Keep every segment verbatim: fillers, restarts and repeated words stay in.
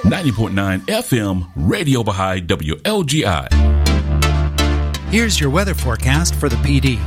ninety point nine F M, Radio Baha'i, W L G I. Here's your weather forecast for the P D.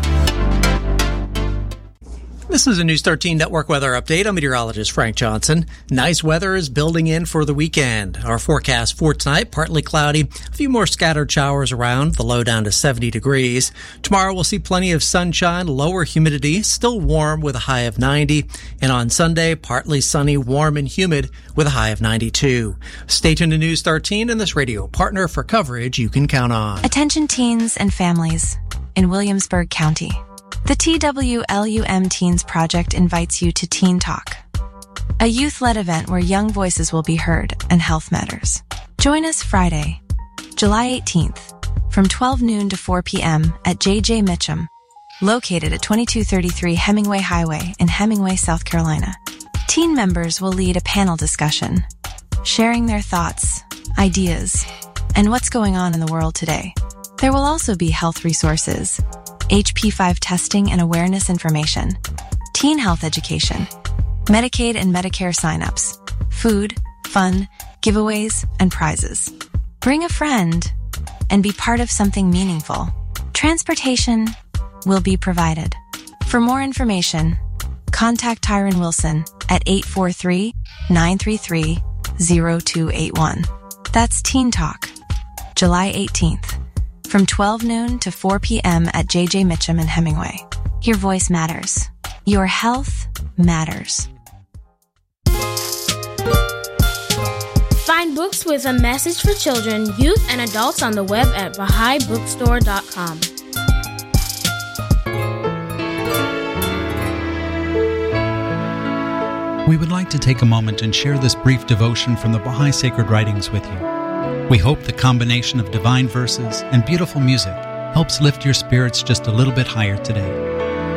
This is a News thirteen Network weather update. I'm meteorologist Frank Johnson. Nice weather is building in for the weekend. Our forecast for tonight, partly cloudy, a few more scattered showers around, the low down to seventy degrees. Tomorrow we'll see plenty of sunshine, lower humidity, still warm with a high of ninety. And on Sunday, partly sunny, warm and humid with a high of ninety-two. Stay tuned to News thirteen and this radio partner for coverage you can count on. Attention teens and families in Williamsburg County. The T W L U M Teens Project invites you to Teen Talk, a youth-led event where young voices will be heard and health matters. Join us Friday, July eighteenth, from twelve noon to four p.m. at J J Mitchum, located at twenty-two thirty-three Hemingway Highway in Hemingway, South Carolina. Teen members will lead a panel discussion, sharing their thoughts, ideas, and what's going on in the world today. There will also be health resources, H P five testing and awareness information, teen health education, Medicaid and Medicare signups, food, fun, giveaways, and prizes. Bring a friend and be part of something meaningful. Transportation will be provided. For more information, contact Tyron Wilson at eight four three, nine three three, zero two eight one. That's Teen Talk, July eighteenth. From twelve noon to four p.m. at J J Mitchum in Hemingway. Your voice matters. Your health matters. Find books with a message for children, youth, and adults on the web at Baha'i Bookstore dot com. We would like to take a moment and share this brief devotion from the Baha'i Sacred Writings with you. We hope the combination of divine verses and beautiful music helps lift your spirits just a little bit higher today.